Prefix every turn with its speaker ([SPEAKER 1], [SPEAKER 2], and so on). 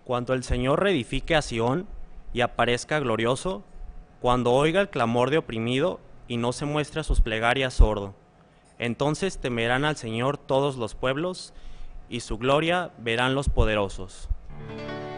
[SPEAKER 1] Cuando el Señor reedifique a Sión y aparezca glorioso, cuando oiga el clamor de oprimido y no se muestre a sus plegarias sordo, entonces temerán al Señor todos los pueblos y su gloria verán los poderosos.